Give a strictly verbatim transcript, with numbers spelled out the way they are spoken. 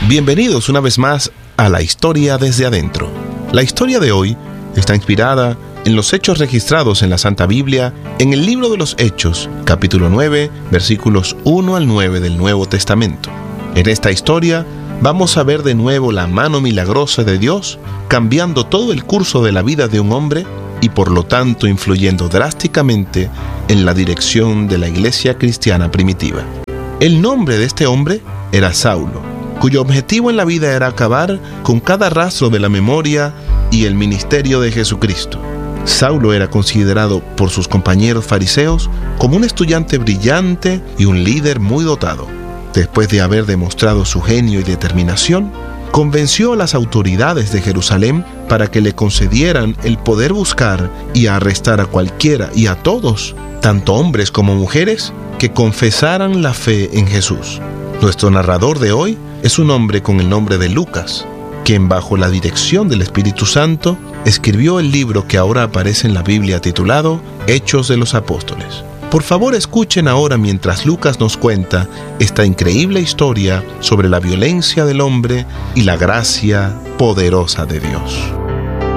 Bienvenidos una vez más a La Historia desde Adentro. La historia de hoy está inspirada en los hechos registrados en la Santa Biblia en el libro de los Hechos, capítulo nueve, versículos uno al nueve del Nuevo Testamento. En esta historia vamos a ver de nuevo la mano milagrosa de Dios cambiando todo el curso de la vida de un hombre y por lo tanto influyendo drásticamente en la dirección de la iglesia cristiana primitiva. El nombre de este hombre era Saulo, cuyo objetivo en la vida era acabar con cada rastro de la memoria y el ministerio de Jesucristo. Saulo era considerado por sus compañeros fariseos como un estudiante brillante y un líder muy dotado. Después de haber demostrado su genio y determinación, convenció a las autoridades de Jerusalén para que le concedieran el poder buscar y arrestar a cualquiera y a todos, tanto hombres como mujeres, que confesaran la fe en Jesús. Nuestro narrador de hoy es un hombre con el nombre de Lucas, quien bajo la dirección del Espíritu Santo escribió el libro que ahora aparece en la Biblia titulado Hechos de los Apóstoles. Por favor, escuchen ahora mientras Lucas nos cuenta esta increíble historia sobre la violencia del hombre y la gracia poderosa de Dios.